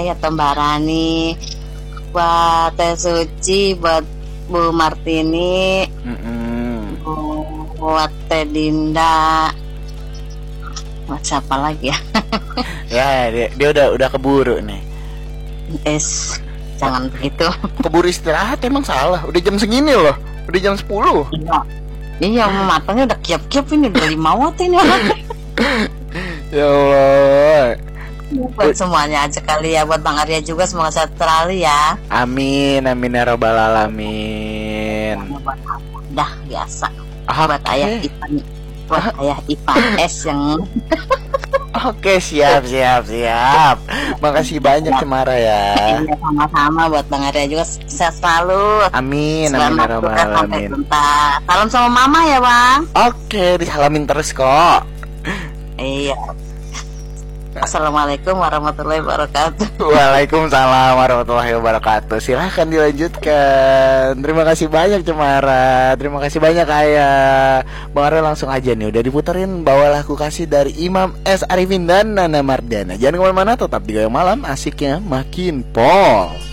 ya Tembarani, buat Teh Suci, buat Bu Martini, buat Teh Dinda, buat siapa lagi ya? Ya, dia udah keburu nih. Jangan begitu. Keburu istirahat emang salah. Udah jam segini loh. Udah jam 10. Iya, matanya udah kiap-kiap ini, udah 5 watt ini. Ya Allah. Buat semuanya aja kali ya, buat Bang Arya juga semoga sehat selalu ya. Amin, amin ya rabbal alamin. Dah biasa. Okay. Buat ayah Ipan S yang Oke, siap. Makasih banyak Cemara ya. Iya, sama-sama buat Bang Arya juga sehat selalu. Amin, amin ya rabbal alamin. Salam sama mama ya Bang. Oke, disalamin terus kok. Iya. Assalamualaikum warahmatullahi wabarakatuh. Waalaikumsalam warahmatullahi wabarakatuh. Silahkan dilanjutkan. Terima kasih banyak Cemara. Terima kasih banyak Ayah. Bang Arya langsung aja nih, udah diputerin Bawalah Ku Kasih dari Imam S. Arifin dan Nana Mardana. Jangan kemana-mana, tetap di Gaya Malam, asiknya makin pol.